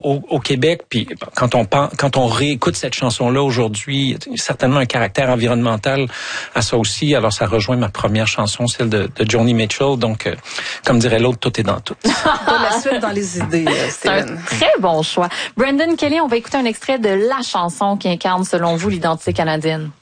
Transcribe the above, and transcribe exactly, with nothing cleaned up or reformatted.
Au, au Québec, puis quand on pense, quand on réécoute cette chanson-là aujourd'hui, il y a certainement un caractère environnemental à ça aussi. Alors ça rejoint ma première chanson, celle de, de Joni Mitchell. Donc, euh, comme dirait l'autre, tout est dans tout. Pas la suite dans les idées, euh, C'est un très bon choix. Brendan Kelly, on va écouter un extrait de la chanson qui incarne, selon vous, l'identité canadienne.